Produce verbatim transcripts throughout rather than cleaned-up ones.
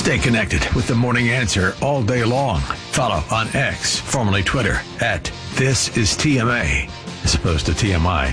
Stay connected with The Morning Answer all day long. Follow on X, formerly Twitter, at This Is T M A, as opposed to T M I.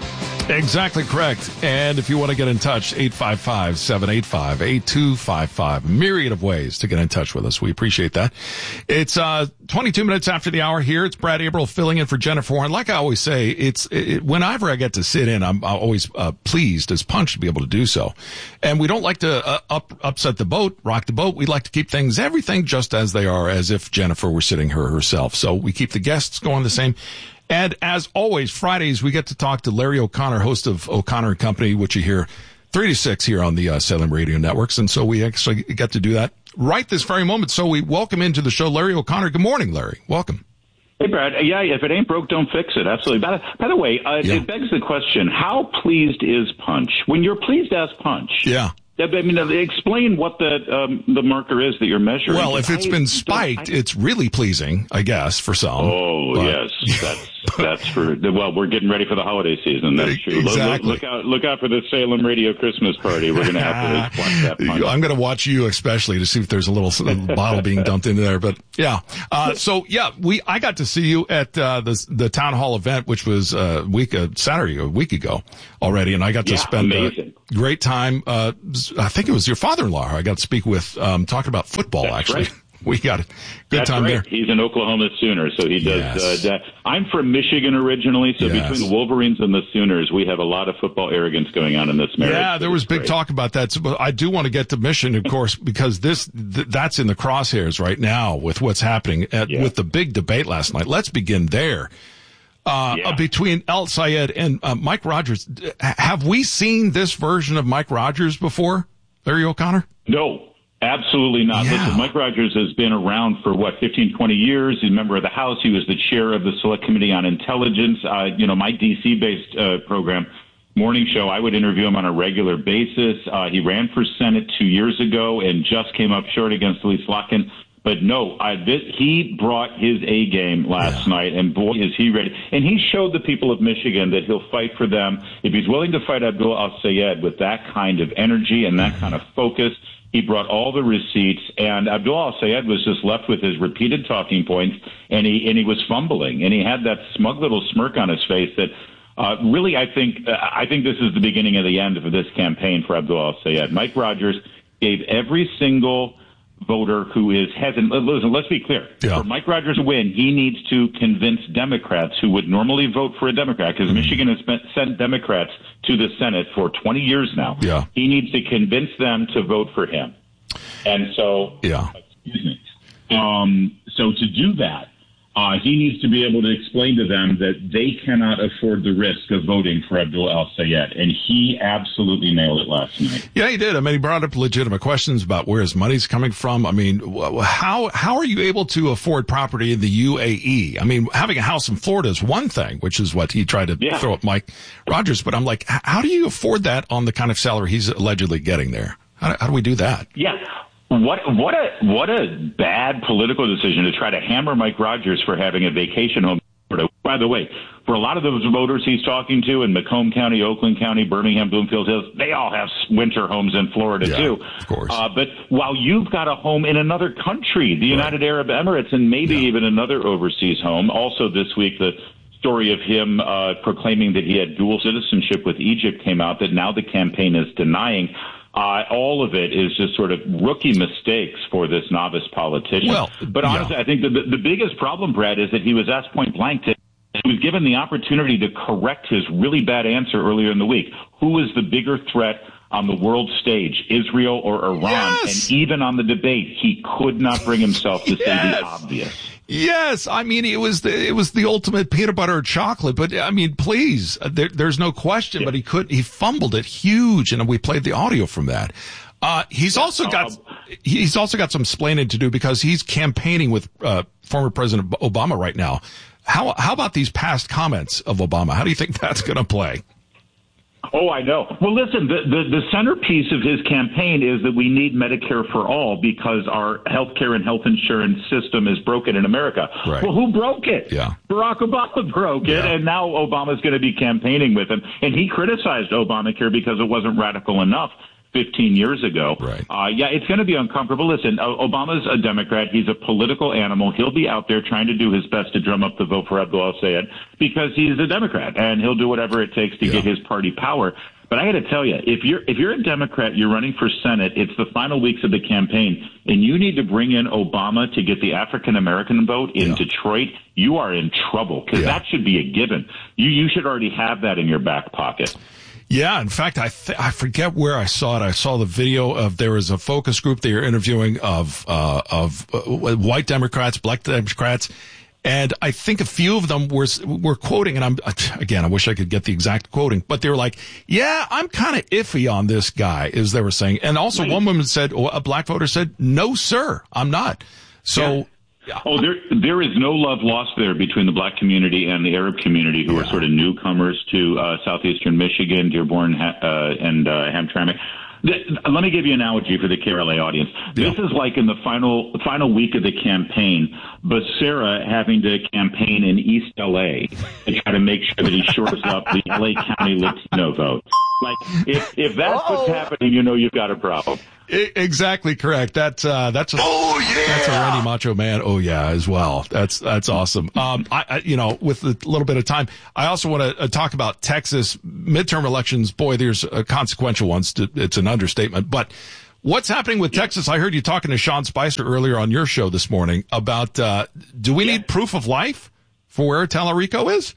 Exactly correct. And if you want to get in touch, eight five five, seven eight five, eight two five five. Myriad of ways to get in touch with us. We appreciate that. It's uh twenty-two minutes after the hour here. It's Brad Averill filling in for Jennifer Warren. Like I always say, it's it, whenever I get to sit in, I'm always uh, pleased as punch to be able to do so. And we don't like to uh, up, upset the boat, rock the boat. We like to keep things, everything just as they are, as if Jennifer were sitting here herself. So we keep the guests going the same. And as always, Fridays, we get to talk to Larry O'Connor, host of O'Connor and Company, which you hear three to six here on the uh, Salem Radio Networks. And so we actually get to do that right this very moment. So we welcome into the show Larry O'Connor. Good morning, Larry. Welcome. Hey, Brad. Yeah, if it ain't broke, don't fix it. Absolutely. By, by the way, uh, yeah. It begs the question, how pleased is Punch? When you're pleased as Punch. Yeah. I mean, explain what the um, the marker is that you're measuring. Well, if it's I, been spiked, I, it's really pleasing, I guess, for some. Oh, but. yes, that's that's for. Well, we're getting ready for the holiday season. That's true. Exactly. Look, look out! Look out for the Salem Radio Christmas party. We're going to have to watch that. Punch. I'm going to watch you especially to see if there's a little, a little bottle being dumped into there. But yeah, uh, so yeah, we I got to see you at uh, the the town hall event, which was a week uh, Saturday a week ago already, and I got to yeah, spend amazing. a great time. Uh, I think it was your father-in-law I got to speak with, um, talking about football. That's actually. Right. We got a good That's time right. there. He's an Oklahoma Sooner, so he does. Yes. Uh, I'm from Michigan originally, so yes. between the Wolverines and the Sooners, we have a lot of football arrogance going on in this marriage. Yeah, there was big great. talk talk about that. So I do want to get to Michigan, of course, because this th- that's in the crosshairs right now with what's happening at, yeah. with the big debate last night. Let's begin there. Uh, yeah. uh, between El Sayed and uh, Mike Rogers, have we seen this version of Mike Rogers before, Larry O'Connor? No. Absolutely not. Yeah. Listen, Mike Rogers has been around for, what, fifteen, twenty years. He's a member of the House. He was the chair of the Select Committee on Intelligence. Uh, you know, my D C-based uh, program, Morning Show, I would interview him on a regular basis. Uh, he ran for Senate two years ago and just came up short against Elise Locken. But no, I, this, he brought his A game last yeah. night, and boy, is he ready. And he showed the people of Michigan that he'll fight for them. If he's willing to fight Abdul Al-Sayed with that kind of energy and that kind of focus, he brought all the receipts, and Abdul Al-Sayed was just left with his repeated talking points, and he and he was fumbling, and he had that smug little smirk on his face that uh, really, I think, uh, I think this is the beginning of the end of this campaign for Abdul Al-Sayed. Mike Rogers gave every single voter who is hesitant. Listen, let's be clear. Yeah. For Mike Rogers to win, he needs to convince Democrats who would normally vote for a Democrat, because mm-hmm. Michigan has spent, sent Democrats to the Senate for twenty years now. Yeah. He needs to convince them to vote for him. And so, yeah. excuse me. Um, so to do that, uh, he needs to be able to explain to them that they cannot afford the risk of voting for Abdul Al-Sayed. And he absolutely nailed it last night. Yeah, he did. I mean, he brought up legitimate questions about where his money's coming from. I mean, how how are you able to afford property in the U A E? I mean, having a house in Florida is one thing, which is what he tried to yeah. throw at Mike Rogers. But I'm like, how do you afford that on the kind of salary he's allegedly getting there? How, how do we do that? Yeah. What what a what a bad political decision to try to hammer Mike Rogers for having a vacation home. By the way, for a lot of those voters he's talking to in Macomb County, Oakland County, Birmingham, Bloomfield Hills, they all have winter homes in Florida yeah, too. Of course. Uh, but while you've got a home in another country, the United right. Arab Emirates, and maybe yeah. even another overseas home. Also this week, the story of him uh, proclaiming that he had dual citizenship with Egypt came out that now the campaign is denying. Uh, all of it is just sort of rookie mistakes for this novice politician. Well, but honestly, yeah. I think the, the biggest problem, Brad, is that he was asked point blank to, he was given the opportunity to correct his really bad answer earlier in the week. Who is the bigger threat on the world stage, Israel or Iran? Yes. And even on the debate, he could not bring himself to yes. say the obvious. Yes, I mean it was the it was the ultimate peanut butter or chocolate. But I mean, please, there, there's no question. Yeah. But he could he fumbled it huge, and we played the audio from that. Uh, he's also got um, he's also got some splaining to do because he's campaigning with uh, former President Obama right now. How how about these past comments of Obama? How do you think that's going to play? Oh, I know. Well, listen, the, the, the centerpiece of his campaign is that we need Medicare for all because our health care and health insurance system is broken in America. Right. Well, who broke it? Yeah. Barack Obama broke it, yeah. and now Obama's going to be campaigning with him. And he criticized Obamacare because it wasn't radical enough. fifteen years ago. Right. Uh, yeah, it's going to be uncomfortable. Listen, Obama's a Democrat. He's a political animal. He'll be out there trying to do his best to drum up the vote for Abdul al-Sayed because he's a Democrat, and he'll do whatever it takes to yeah. get his party power. But I got to tell you, if you're if you're a Democrat, you're running for Senate, it's the final weeks of the campaign, and you need to bring in Obama to get the African-American vote in yeah. Detroit, you are in trouble because yeah. that should be a given. You you should already have that in your back pocket. Yeah, in fact, I th- I forget where I saw it. I saw the video of there was a focus group they were interviewing of uh, of uh, white Democrats, black Democrats, and I think a few of them were were quoting, and I'm again, I wish I could get the exact quoting, but they were like, "Yeah, I'm kind of iffy on this guy," as they were saying, and also right. one woman said, a black voter said, "No, sir, I'm not." So. Yeah. Yeah. Oh, there there is no love lost there between the black community and the Arab community, who yeah. are sort of newcomers to uh, southeastern Michigan, Dearborn, uh, and uh, Hamtramck. Let me give you an analogy for the K R L A audience. Yeah. This is like in the final final week of the campaign, Becerra having to campaign in East L A to try to make sure that he shores up the L A County Latino vote. Like, if if that's oh. what's happening, you know you've got a problem. Exactly correct. That's uh, that's a, oh yeah. That's a Randy Macho Man. Oh yeah, as well. That's that's awesome. Um, I, I you know, with a little bit of time, I also want to uh, talk about Texas midterm elections. Boy, there's uh, consequential ones. To, it's an understatement. But what's happening with Texas? I heard you talking to Sean Spicer earlier on your show this morning about uh, do we need proof of life for where Tallarico is?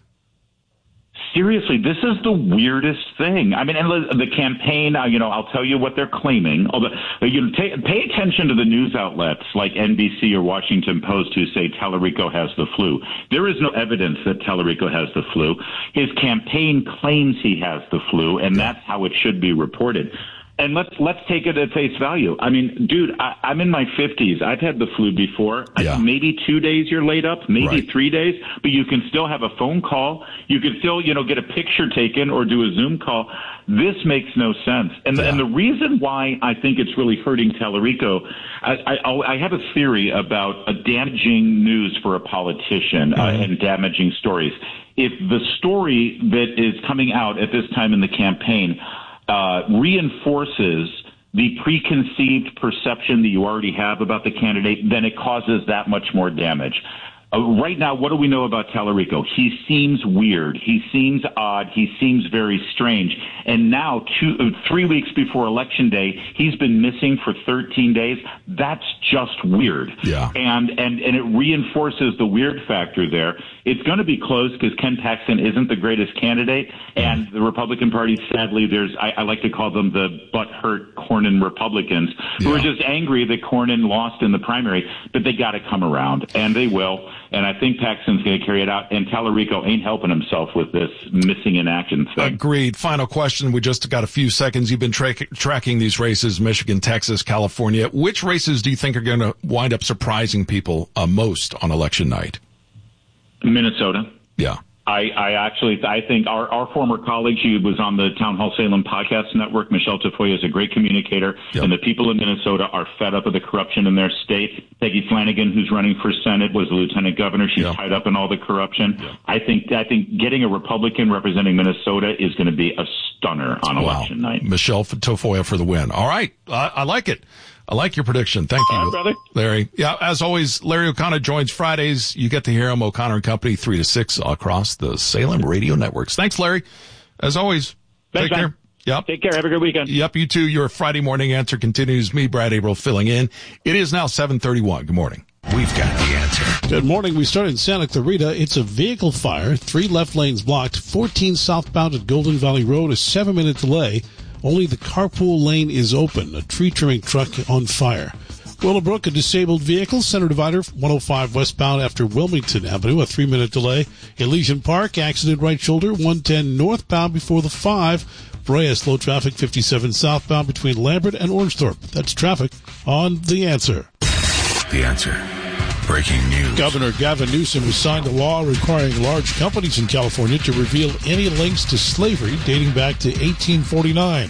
Seriously, this is the weirdest thing. I mean, and the campaign, uh, you know, I'll tell you what they're claiming. Although, you know, pay, pay attention to the news outlets like N B C or Washington Post who say Tallarico has the flu. There is no evidence that Tallarico has the flu. His campaign claims he has the flu, and that's how it should be reported. And let's let's take it at face value. I mean, dude, I, I'm in my fifties. I've had the flu before. Yeah. I, maybe two days you're laid up, maybe right. three days, but you can still have a phone call. You can still, you know, get a picture taken or do a Zoom call. This makes no sense. And, yeah. and the reason why I think it's really hurting Tallarico, I, I, I have a theory about a damaging news for a politician mm-hmm. uh, and damaging stories. If the story that is coming out at this time in the campaign Uh, reinforces the preconceived perception that you already have about the candidate, then it causes that much more damage. Uh, right now, what do we know about Tallarico? He seems weird. He seems odd. He seems very strange. And now, two, uh, three weeks before Election Day, he's been missing for thirteen days. That's just weird. Yeah. And, and, and it reinforces the weird factor there. It's going to be close because Ken Paxton isn't the greatest candidate. And the Republican Party, sadly, there's, I, I like to call them the butthurt Cornyn Republicans, who yeah. are just angry that Cornyn lost in the primary, but they got to come around, and they will. And I think Paxton's going to carry it out, and Tallarico ain't helping himself with this missing in action thing. Agreed. Final question. We just got a few seconds. You've been tra- tracking these races, Michigan, Texas, California. Which races do you think are going to wind up surprising people uh, most on election night? Minnesota. Yeah. I, I actually, I think our, our former colleague, she was on the Town Hall Salem podcast network. Michelle Tafoya is a great communicator, yep. and the people in Minnesota are fed up with the corruption in their state. Peggy Flanagan, who's running for Senate, was the lieutenant governor. She's yep. tied up in all the corruption. Yep. I think, I think getting a Republican representing Minnesota is going to be a stunner on wow. election night. Michelle Tafoya for the win. All right. I, I like it. I like your prediction. Thank you, right, brother. Larry. Yeah, as always, Larry O'Connor joins Fridays. You get to hear him, O'Connor and Company, three to six across the Salem radio networks. Thanks, Larry. As always, Thanks, take man. care. Yep. Take care. Have a good weekend. Yep, you too. Your Friday morning answer continues. Me, Brad April, filling in. It is now seven thirty-one. Good morning. We've got the answer. Good morning. We start in Santa Clarita. It's a vehicle fire. Three left lanes blocked. fourteen southbound at Golden Valley Road. A seven-minute delay. Only the carpool lane is open. A tree trimming truck on fire. Willowbrook, a disabled vehicle, center divider, one oh five westbound after Wilmington Avenue, a three-minute delay. Elysian Park, accident right shoulder, one ten northbound before the five. Brea, slow traffic, fifty-seven southbound between Lambert and Orangethorpe. That's traffic on The Answer. The Answer. Breaking news. Governor Gavin Newsom has signed a law requiring large companies in California to reveal any links to slavery dating back to eighteen forty-nine.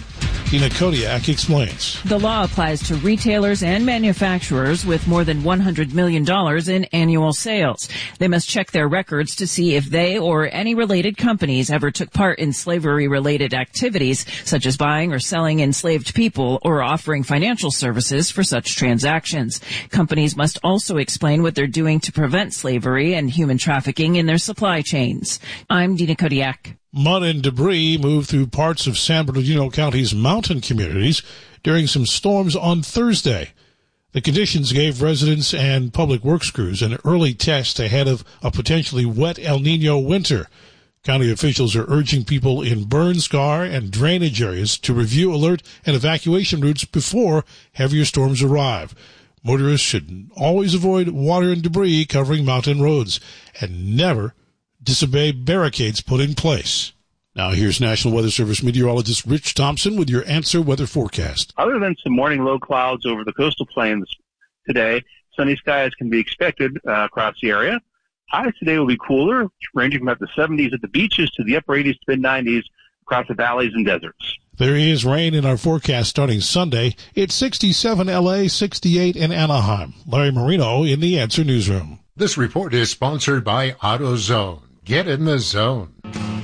Tina Kodiak explains. The law applies to retailers and manufacturers with more than one hundred million dollars in annual sales. They must check their records to see if they or any related companies ever took part in slavery-related activities, such as buying or selling enslaved people or offering financial services for such transactions. Companies must also explain what they're doing to prevent slavery and human trafficking in their supply chains. I'm Dina Kodiak. Mud and debris moved through parts of San Bernardino County's mountain communities during some storms on Thursday. The conditions gave residents and public works crews an early test ahead of a potentially wet El Nino winter. County officials are urging people in burn scar and drainage areas to review alert and evacuation routes before heavier storms arrive. Motorists should always avoid water and debris covering mountain roads and never disobey barricades put in place. Now here's National Weather Service meteorologist Rich Thompson with your Answer Weather forecast. Other than some morning low clouds over the coastal plains today, sunny skies can be expected uh, across the area. Highs today will be cooler, ranging from about the seventies at the beaches to the upper eighties to mid nineties across the valleys and deserts. There is rain in our forecast starting Sunday. It's sixty-seven L A, sixty-eight in Anaheim. Larry Marino in the Answer Newsroom. This report is sponsored by AutoZone. Get in the zone.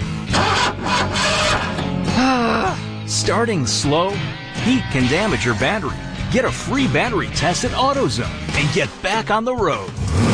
Starting slow? Heat can damage your battery. Get a free battery test at AutoZone and get back on the road.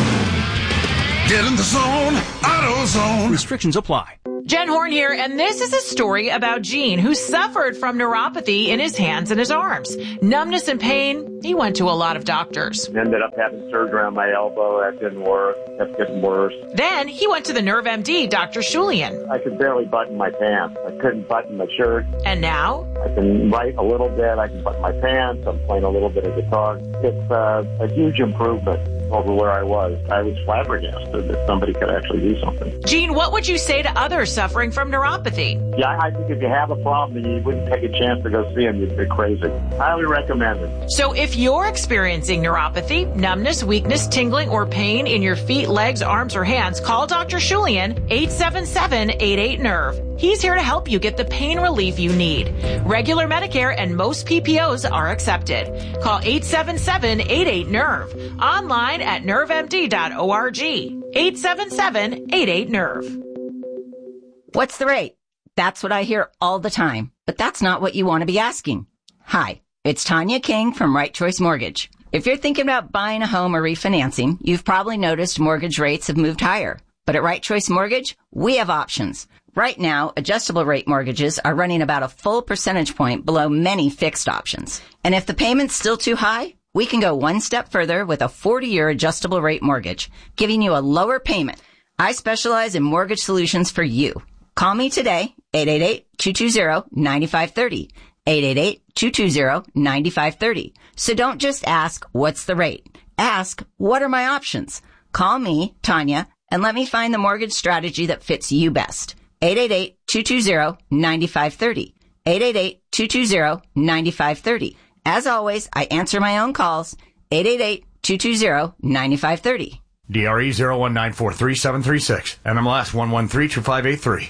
Get in the zone, AutoZone. Restrictions apply. Jen Horn here, and this is a story about Gene, who suffered from neuropathy in his hands and his arms. Numbness and pain, he went to a lot of doctors. Ended up having surgery on my elbow. That didn't work. Kept getting worse. Then he went to the Nerve M D, Doctor Shulian. I could barely button my pants. I couldn't button my shirt. And now? I can write a little bit. I can button my pants. I'm playing a little bit of guitar. It's uh, a huge improvement over where I was. I was flabbergasted that somebody could actually do something. Gene, what would you say to others suffering from neuropathy? Yeah, I think if you have a problem and you wouldn't take a chance to go see him, you'd be crazy. Highly recommend it. So if you're experiencing neuropathy, numbness, weakness, tingling, or pain in your feet, legs, arms, or hands, call Doctor Shulian, eight seven seven, eight eight, nerve. He's here to help you get the pain relief you need. Regular Medicare and most P P Os are accepted. Call eight seven seven, eight eight, nerve. Online at nerve m d dot org. eight seven seven, eight eight, nerve. What's the rate? That's what I hear all the time, but that's not what you want to be asking. Hi, it's Tanya King from Right Choice Mortgage. If you're thinking about buying a home or refinancing, you've probably noticed mortgage rates have moved higher. But at Right Choice Mortgage, we have options. Right now, adjustable rate mortgages are running about a full percentage point below many fixed options. And if the payment's still too high, we can go one step further with a forty-year adjustable rate mortgage, giving you a lower payment. I specialize in mortgage solutions for you. Call me today, eight eight eight, two two zero, nine five three zero, eight eight eight, two two zero, nine five three zero. So don't just ask, what's the rate? Ask, what are my options? Call me, Tanya, and let me find the mortgage strategy that fits you best. eight eight eight, two two zero, nine five three zero. eight eight eight, two two zero, nine five three zero. As always, I answer my own calls, eight eight eight, two two zero, nine five three zero. D R E zero one nine four three seven three six. N M L S one one three two five eight three.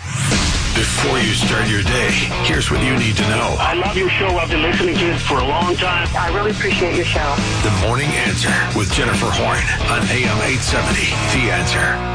Before you start your day, here's what you need to know. I love your show. I've been listening to it for a long time. I really appreciate your show. The Morning Answer with Jennifer Horn on A M eight seventy. The Answer.